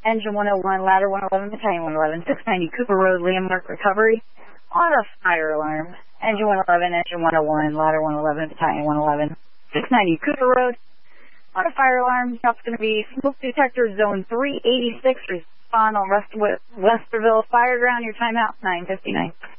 Engine 101, Ladder 111, Battalion 111, 690 Cooper Road, Landmark Recovery. On a fire alarm. Engine 111, Engine 101, Ladder 111, Battalion 111, 690 Cooper Road. On a fire alarm, that's going to be smoke detector zone 386. Respond on Westerville Fire Ground. Your timeout, 9:59.